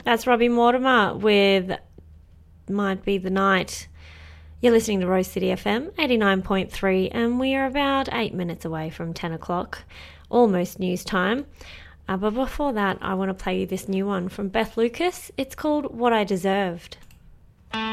That's Robbie Mortimer with Might Be the Night. You're listening to Rose City FM 89.3, and we are about 8 minutes away from 10 o'clock, almost news time. But before that, I want to play you this new one from Beth Lucas. It's called What I Deserved.